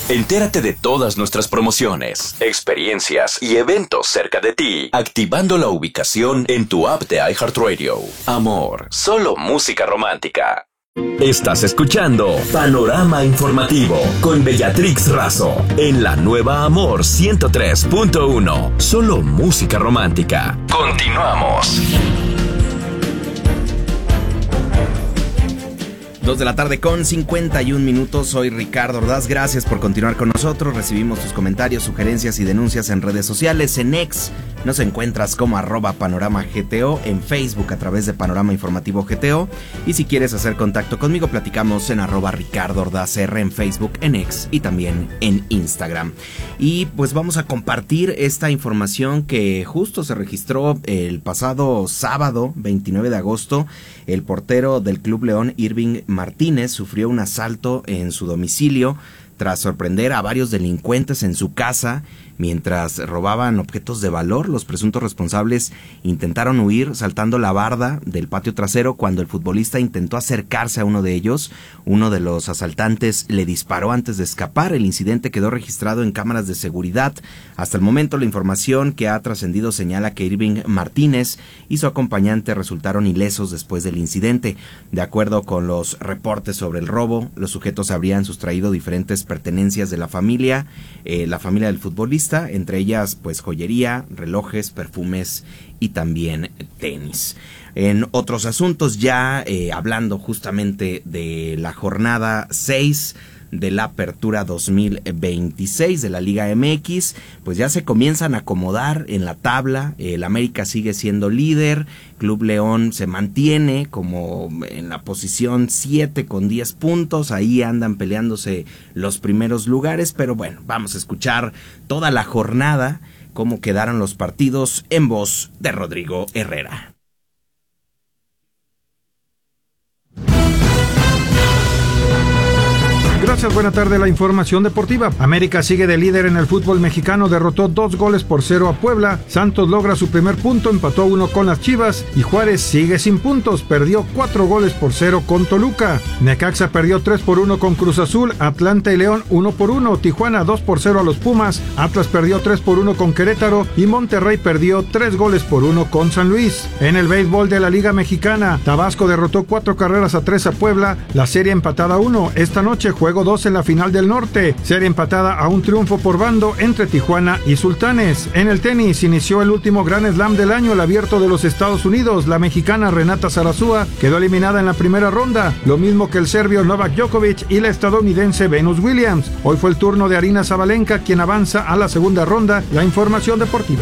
Entérate de todas nuestras promociones, experiencias y eventos cerca de ti, activando la ubicación en tu app de iHeartRadio. Amor, solo música romántica. Estás escuchando Panorama Informativo con Bellatrix Razo en la nueva Amor 103.1. Solo música romántica. Continuamos. 2:51 p.m. Soy Ricardo Ordaz. Gracias por continuar con nosotros. Recibimos tus comentarios, sugerencias y denuncias en redes sociales. En X nos encuentras como @PanoramaGTO, en Facebook a través de Panorama Informativo GTO. Y si quieres hacer contacto conmigo, platicamos en @RicardoOrdazR en Facebook, en X y también en Instagram. Y pues vamos a compartir esta información que justo se registró el pasado sábado 29 de agosto. El portero del Club León, Irving Martínez, sufrió un asalto en su domicilio tras sorprender a varios delincuentes en su casa mientras robaban objetos de valor. Los presuntos responsables intentaron huir saltando la barda del patio trasero cuando el futbolista intentó acercarse a uno de ellos. Uno de los asaltantes le disparó antes de escapar. El incidente quedó registrado en cámaras de seguridad. Hasta el momento, la información que ha trascendido señala que Irving Martínez y su acompañante resultaron ilesos después del incidente. De acuerdo con los reportes sobre el robo, los sujetos habrían sustraído diferentes pertenencias de la familia del futbolista, entre ellas pues joyería, relojes, perfumes y también tenis. En otros asuntos, ya hablando justamente de la jornada 6 de la Apertura 2026 de la Liga MX, pues ya se comienzan a acomodar en la tabla. El América sigue siendo líder, Club León se mantiene como en la posición 7 con 10 puntos, ahí andan peleándose los primeros lugares, pero bueno, vamos a escuchar toda la jornada, cómo quedaron los partidos en voz de Rodrigo Herrera. Gracias, buena tarde. La información deportiva. América sigue de líder en el fútbol mexicano, derrotó 2-0 a Puebla. Santos logra su primer punto, empató 1 con las Chivas y Juárez sigue sin puntos, perdió 4-0 con Toluca. Necaxa perdió 3-1 con Cruz Azul, Atlanta y León 1-1, Tijuana 2-0 a los Pumas, Atlas perdió 3-1 con Querétaro y Monterrey perdió 3-1 con San Luis. En el béisbol de la Liga Mexicana, Tabasco derrotó 4-3 a Puebla, la serie empatada 1. Esta noche juego 2 en la final del norte, serie empatada a un triunfo por bando entre Tijuana y Sultanes. En el tenis inició el último Grand Slam del año, el Abierto de los Estados Unidos. La mexicana Renata Zarazúa quedó eliminada en la primera ronda, lo mismo que el serbio Novak Djokovic y la estadounidense Venus Williams. Hoy fue el turno de Aryna Sabalenka, quien avanza a la segunda ronda. La información deportiva.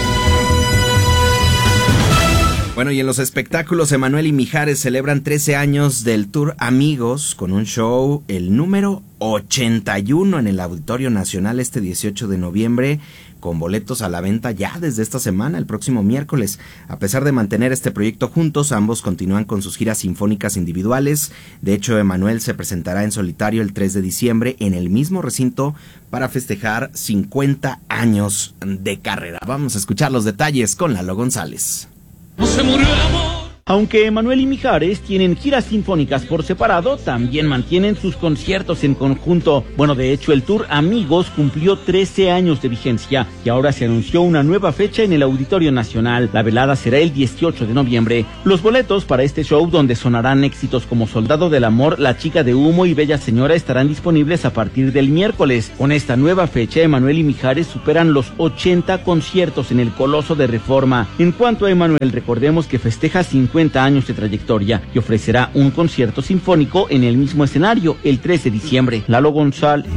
Bueno, y en los espectáculos, Emmanuel y Mijares celebran 13 años del Tour Amigos con un show, el número 81 en el Auditorio Nacional este 18 de noviembre, con boletos a la venta ya desde esta semana, el próximo miércoles. A pesar de mantener este proyecto juntos, ambos continúan con sus giras sinfónicas individuales. De hecho, Emmanuel se presentará en solitario el 3 de diciembre en el mismo recinto para festejar 50 años de carrera. Vamos a escuchar los detalles con Lalo González. No se murió el amor. Aunque Emmanuel y Mijares tienen giras sinfónicas por separado, también mantienen sus conciertos en conjunto. Bueno, de hecho, el Tour Amigos cumplió 13 años de vigencia y ahora se anunció una nueva fecha en el Auditorio Nacional. La velada será el 18 de noviembre. Los boletos para este show, donde sonarán éxitos como Soldado del Amor, La Chica de Humo y Bella Señora, estarán disponibles a partir del miércoles. Con esta nueva fecha, Emmanuel y Mijares superan los 80 conciertos en el Coloso de Reforma. En cuanto a Emmanuel, recordemos que festeja 50 años de trayectoria y ofrecerá un concierto sinfónico en el mismo escenario el 3 de diciembre. Lalo González.